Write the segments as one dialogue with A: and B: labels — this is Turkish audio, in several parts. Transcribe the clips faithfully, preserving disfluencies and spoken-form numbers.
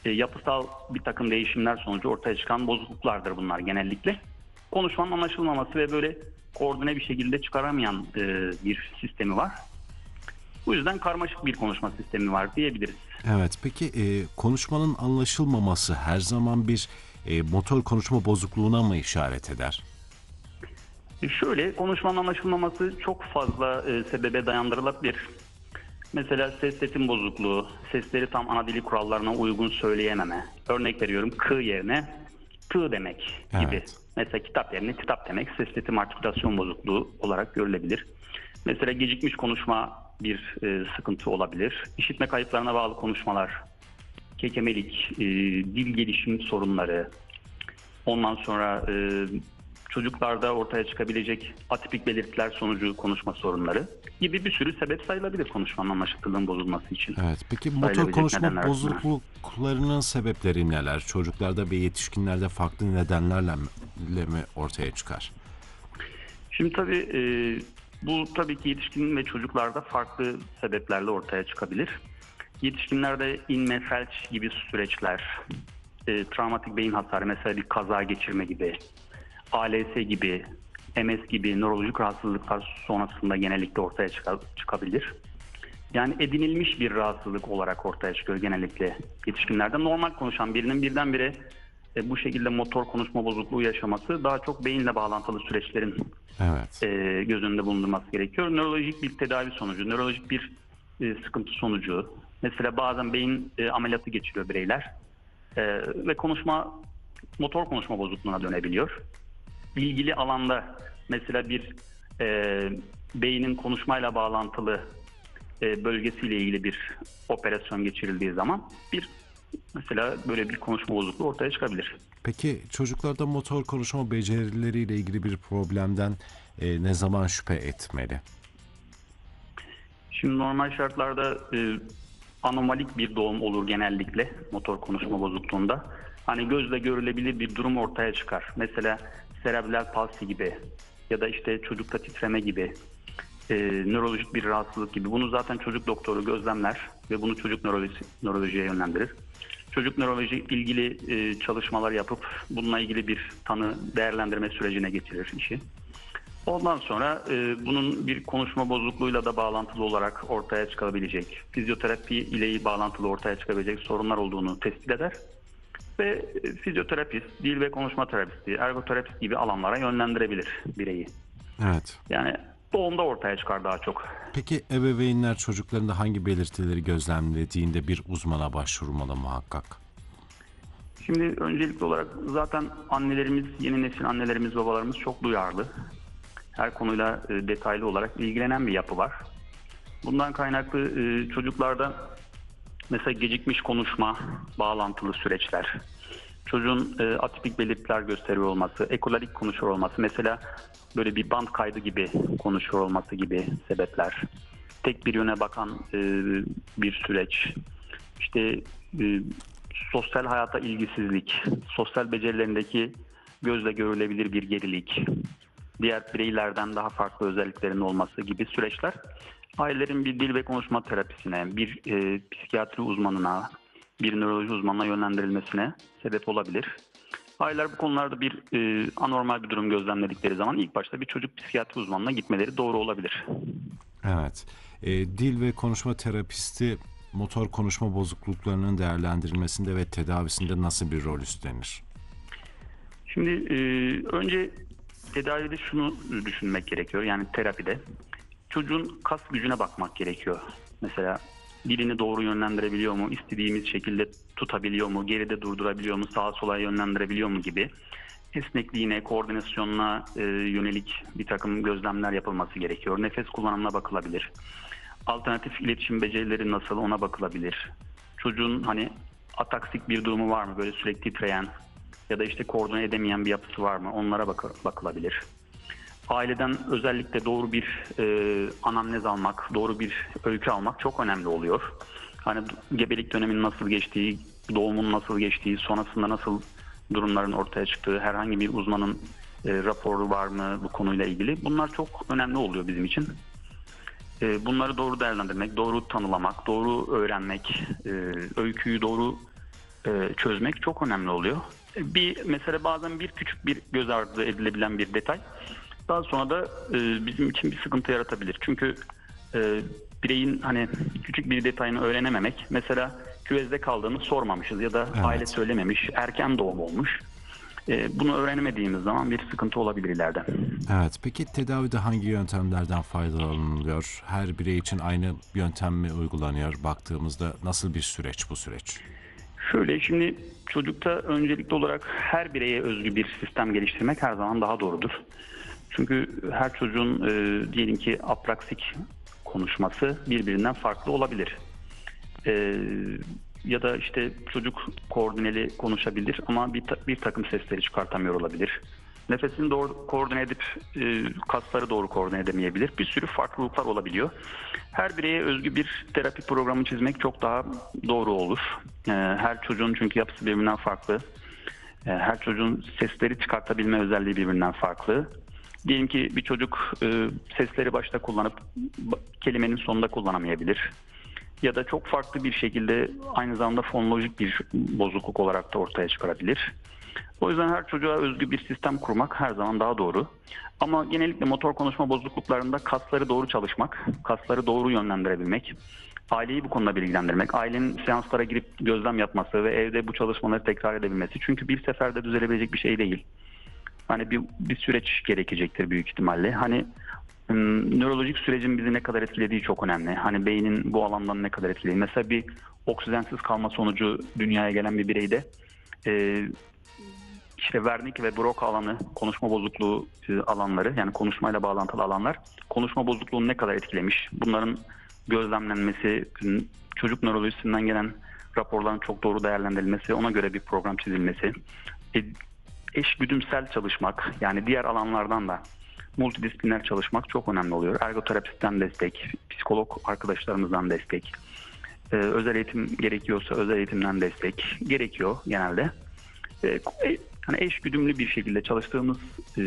A: e, yapısal bir takım değişimler sonucu ortaya çıkan bozukluklardır bunlar genellikle. Konuşmanın anlaşılmaması ve böyle koordine bir şekilde çıkaramayan e, bir sistemi var. Bu yüzden karmaşık bir konuşma sistemi var diyebiliriz.
B: Evet, peki e, konuşmanın anlaşılmaması her zaman bir e, motor konuşma bozukluğuna mı işaret eder?
A: E, şöyle, konuşmanın anlaşılmaması çok fazla e, sebebe dayandırılabilir. Mesela ses sesim bozukluğu, sesleri tam ana dili kurallarına uygun söyleyememe. Örnek veriyorum, kı yerine tı demek gibi.
B: Evet.
A: Mesela kitap yerine kitap demek ses sesim artikülasyon bozukluğu olarak görülebilir. Mesela gecikmiş konuşma bir e, sıkıntı olabilir. İşitme kayıplarına bağlı konuşmalar, kekemelik, e, dil gelişim sorunları, ondan sonra e, çocuklarda ortaya çıkabilecek atipik belirtiler sonucu konuşma sorunları gibi bir sürü sebep sayılabilir konuşmanın anlaşılırlığının bozulması için.
B: Evet, peki motor
A: Sayılabilecek
B: konuşma
A: nedenler arasında.
B: bozukluklarının sebepleri neler? Çocuklarda ve yetişkinlerde farklı nedenlerle mi mi ortaya çıkar?
A: Şimdi tabii e, bu tabii ki yetişkin ve çocuklarda farklı sebeplerle ortaya çıkabilir. Yetişkinlerde inme, felç gibi süreçler, e, travmatik beyin hasarı, mesela bir kaza geçirme gibi, A L S gibi, M S gibi nörolojik rahatsızlıklar sonrasında genellikle ortaya çıka- çıkabilir. Yani edinilmiş bir rahatsızlık olarak ortaya çıkıyor genellikle yetişkinlerde. Normal konuşan birinin birdenbire e, bu şekilde motor konuşma bozukluğu yaşaması daha çok beyinle bağlantılı süreçlerin
B: Evet.
A: e, göz önünde bulundurması gerekiyor. Nörolojik bir tedavi sonucu, nörolojik bir e, sıkıntı sonucu. Mesela bazen beyin e, ameliyatı geçiriyor bireyler e, ve konuşma, motor konuşma bozukluğuna dönebiliyor. İlgili alanda mesela bir e, beynin konuşmayla bağlantılı e, bölgesiyle ilgili bir operasyon geçirildiği zaman bir mesela böyle bir konuşma bozukluğu ortaya çıkabilir.
B: Peki çocuklarda motor konuşma becerileriyle ilgili bir problemden e, ne zaman şüphe etmeli?
A: Şimdi normal şartlarda e, anomalik bir doğum olur genellikle motor konuşma bozukluğunda. Hani gözle görülebilir bir durum ortaya çıkar. Mesela serebral palsi gibi ya da işte çocukta titreme gibi, e, nörolojik bir rahatsızlık gibi. Bunu zaten çocuk doktoru gözlemler ve bunu çocuk nöroloji, nörolojiye yönlendirir. Çocuk nöroloji ilgili e, çalışmalar yapıp bununla ilgili bir tanı değerlendirme sürecine geçirir işi. Ondan sonra e, bunun bir konuşma bozukluğuyla da bağlantılı olarak ortaya çıkabilecek, fizyoterapi ile bağlantılı ortaya çıkabilecek sorunlar olduğunu tespit eder. Ve e, fizyoterapist, dil ve konuşma terapisti, ergoterapist gibi alanlara yönlendirebilir bireyi.
B: Evet.
A: Yani doğumda ortaya çıkar daha çok.
B: Peki ebeveynler çocuklarında hangi belirtileri gözlemlediğinde bir uzmana başvurmalı muhakkak?
A: Şimdi öncelikli olarak zaten annelerimiz, yeni nesil annelerimiz, babalarımız çok duyarlı. Her konuyla e, detaylı olarak ilgilenen bir yapı var. Bundan kaynaklı e, çocuklarda mesela gecikmiş konuşma, bağlantılı süreçler, çocuğun e, atipik belirtiler gösteriyor olması, ekolalik konuşuyor olması, mesela böyle bir band kaydı gibi konuşuyor olması gibi sebepler, tek bir yöne bakan e, bir süreç, işte e, sosyal hayata ilgisizlik, sosyal becerilerindeki gözle görülebilir bir gerilik, diğer bireylerden daha farklı özelliklerinin olması gibi süreçler ailelerin bir dil ve konuşma terapisine, bir e, psikiyatri uzmanına, bir nöroloji uzmanına yönlendirilmesine sebep olabilir. Aileler bu konularda bir e, anormal bir durum gözlemledikleri zaman ilk başta bir çocuk psikiyatri uzmanına gitmeleri doğru olabilir.
B: Evet. E, dil ve konuşma terapisti motor konuşma bozukluklarının değerlendirilmesinde ve tedavisinde nasıl bir rol üstlenir?
A: Şimdi e, önce tedavide şunu düşünmek gerekiyor, yani terapide. Çocuğun kas gücüne bakmak gerekiyor. Mesela dilini doğru yönlendirebiliyor mu, istediğimiz şekilde tutabiliyor mu, geride durdurabiliyor mu, sağa sola yönlendirebiliyor mu gibi esnekliğine, koordinasyonuna e, yönelik bir takım gözlemler yapılması gerekiyor. Nefes kullanımına bakılabilir. Alternatif iletişim becerileri nasıl, ona bakılabilir. Çocuğun hani ataksik bir durumu var mı, böyle sürekli titreyen ya da işte koordine edemeyen bir yapısı var mı, onlara bak- bakılabilir. Aileden özellikle doğru bir e, anamnez almak, doğru bir öykü almak çok önemli oluyor. Hani gebelik döneminin nasıl geçtiği, doğumun nasıl geçtiği, sonrasında nasıl durumların ortaya çıktığı, herhangi bir uzmanın e, raporu var mı bu konuyla ilgili. Bunlar çok önemli oluyor bizim için. E, bunları doğru değerlendirmek, doğru tanılamak, doğru öğrenmek, e, öyküyü doğru e, çözmek çok önemli oluyor. E, Bir mesela bazen bir küçük bir göz ardı edilebilen bir detay daha sonra da e, bizim için bir sıkıntı yaratabilir. Çünkü e, bireyin hani küçük bir detayını öğrenememek, mesela küvezde kaldığını sormamışız ya da
B: Evet.
A: aile söylememiş, erken doğum olmuş. E, bunu öğrenemediğimiz zaman bir sıkıntı olabilir ileride.
B: Evet. Peki tedavide hangi yöntemlerden faydalanılıyor? Her birey için aynı yöntem mi uygulanıyor? Baktığımızda nasıl bir süreç bu süreç?
A: Şöyle, şimdi çocukta öncelikli olarak her bireye özgü bir sistem geliştirmek her zaman daha doğrudur. Çünkü her çocuğun e, diyelim ki apraksik konuşması birbirinden farklı olabilir. E, Ya da işte çocuk koordineli konuşabilir ama bir, ta- bir takım sesleri çıkartamıyor olabilir. Nefesini doğru koordine edip e, kasları doğru koordine edemeyebilir. Bir sürü farklılıklar olabiliyor. Her bireye özgü bir terapi programı çizmek çok daha doğru olur. E, her çocuğun çünkü yapısı birbirinden farklı. E, her çocuğun sesleri çıkartabilme özelliği birbirinden farklı. Diyelim ki bir çocuk e, sesleri başta kullanıp ba- kelimenin sonunda kullanamayabilir. Ya da çok farklı bir şekilde aynı zamanda fonolojik bir bozukluk olarak da ortaya çıkarabilir. O yüzden her çocuğa özgü bir sistem kurmak her zaman daha doğru. Ama genellikle motor konuşma bozukluklarında kasları doğru çalışmak, kasları doğru yönlendirebilmek, aileyi bu konuda bilgilendirmek, ailenin seanslara girip gözlem yapması ve evde bu çalışmaları tekrar edebilmesi. Çünkü bir seferde düzelebilecek bir şey değil. Hani bir, bir süreç gerekecektir büyük ihtimalle. Hani ım, nörolojik sürecin bizi ne kadar etkilediği çok önemli. Hani beynin bu alandan ne kadar etkilediği. Mesela bir oksijensiz kalma sonucu dünyaya gelen bir bireyde e, işte Wernicke ve Broca alanı, konuşma bozukluğu e, alanları, yani konuşmayla bağlantılı alanlar konuşma bozukluğunu ne kadar etkilemiş. Bunların gözlemlenmesi, çocuk nörolojisinden gelen raporların çok doğru değerlendirilmesi, ona göre bir program çizilmesi, e, eş güdümsel çalışmak, yani diğer alanlardan da multidisipliner çalışmak çok önemli oluyor. Ergoterapistten destek, psikolog arkadaşlarımızdan destek, e, özel eğitim gerekiyorsa özel eğitimden destek gerekiyor genelde. E, hani eş güdümlü bir şekilde çalıştığımız e,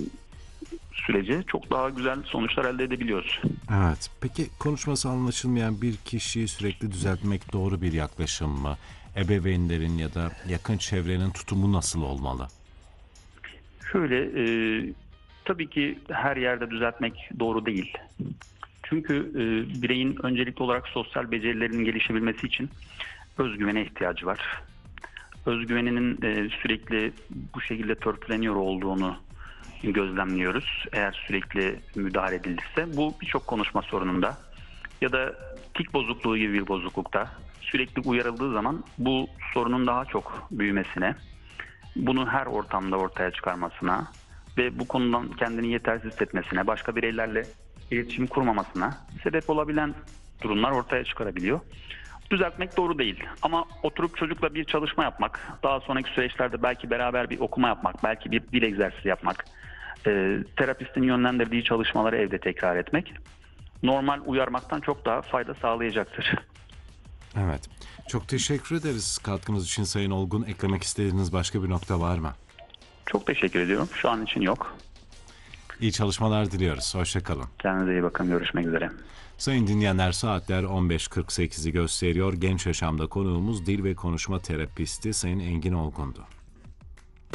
A: sürece çok daha güzel sonuçlar elde edebiliyoruz.
B: Evet. Peki konuşması anlaşılmayan bir kişiyi sürekli düzeltmek doğru bir yaklaşım mı? Ebeveynlerin ya da yakın çevrenin tutumu nasıl olmalı?
A: Şöyle, e, tabii ki her yerde düzeltmek doğru değil. Çünkü e, bireyin öncelikli olarak sosyal becerilerinin gelişebilmesi için özgüvene ihtiyacı var. Özgüveninin e, sürekli bu şekilde törpüleniyor olduğunu gözlemliyoruz. Eğer sürekli müdahale edilirse bu birçok konuşma sorununda ya da tik bozukluğu gibi bir bozuklukta sürekli uyarıldığı zaman bu sorunun daha çok büyümesine, bunu her ortamda ortaya çıkarmasına ve bu konudan kendini yetersiz hissetmesine, başka bireylerle iletişim kurmamasına sebep olabilen durumlar ortaya çıkarabiliyor. Düzeltmek doğru değil ama oturup çocukla bir çalışma yapmak, daha sonraki süreçlerde belki beraber bir okuma yapmak, belki bir dil egzersizi yapmak, e, terapistin yönlendirdiği çalışmaları evde tekrar etmek normal uyarmaktan çok daha fayda sağlayacaktır.
B: Evet. Çok teşekkür ederiz katkınız için Sayın Olgun. Eklemek istediğiniz başka bir nokta var mı?
A: Çok teşekkür ediyorum. Şu an için yok.
B: İyi çalışmalar diliyoruz. Hoşça kalın.
A: Kendinize iyi bakın. Görüşmek üzere.
B: Sayın dinleyenler, saatler on beş kırk sekizi gösteriyor. Genç Yaşam'da konuğumuz dil ve konuşma terapisti Sayın Engin Olgun'du.